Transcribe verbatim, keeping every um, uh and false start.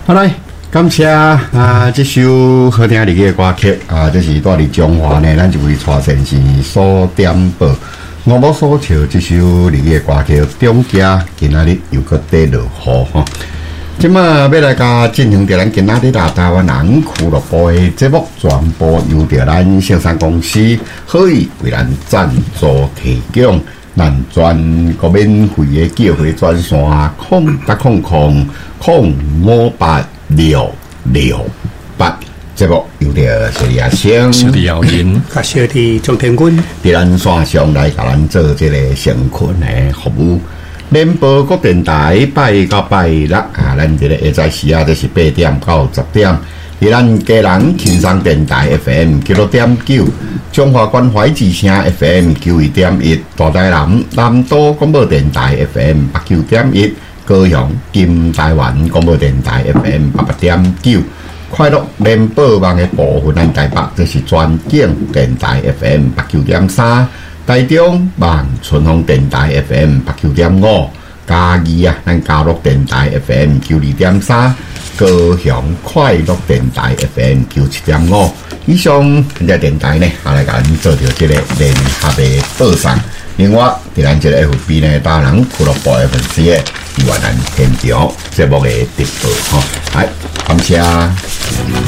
好来，感谢啊！这首好听的嘅歌曲啊，这是带伫中华呢，咱就为蔡先生所点播。我无所求，这首日嘅歌曲中家今仔日又搁跌落雨吼。即马要来甲进行着咱今仔日啦台湾人俱乐部的节目，全部由着咱生产公司可以为咱赞助提供。咱全国免费的叫回专线空八空空空五八六六八，节目有着小李阿星、 小李耀林、 甲小弟张天军， 伫咱线上来甲咱做这个成群的服务。联播国电台拜一到拜六啊，咱这个下早时啊，这是八点到十点。伫咱家人轻松电台 F M 九六点九，中华关怀之声 F M 九一点一，大台南南都广播电台 F M 八九点一，高雄金台湾广播电台 F M 八八点九，快乐联播网的部分咱台北这是全景电台 F M 八九点三，台中望春风电台 F M 八九点五。嘉义啊，咱嘉乐电台 F M 九二点三，高雄快乐电台 F M 九七点五。以上这电台呢，啊来甲咱做着这个联合的报上。另外，伫咱这个 F B 呢，大人俱乐部的粉丝的越南现场节目的直播吼，来感谢。